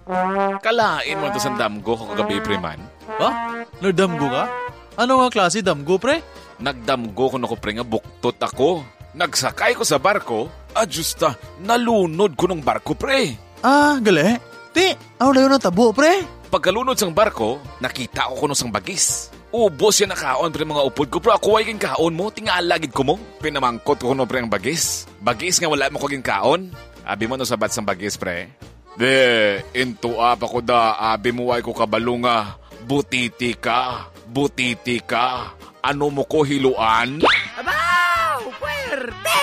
Kalain mo ito sa damgo ko kagabi, pre man. Ha? Nagdamgo ka? Ano nga klase damgo, pre? Nagdamgo ko na ko, pre, nga buktot ako. Nagsakay ko sa barko, adjusta, nalunod ko ng barko, pre. Ah, gali? Ti, ako na yun ang tabo, pre. Pagkalunod sang barko, nakita ko kuno sang bagis. Ubos yan na kaon, pre, mga upod ko. Pero ako ay king kaon mo, tingalagid ko mo. Pinamangkot ko kuno, pre, ang bagis. Bagis nga wala mo ko king kaon. Abi mo no sabat sang bagis, pre. De, into up ako da, abi mo ay ko kabalo nga. Butiti ka. Ano mo ko hiluan? Abaw! Puwerte!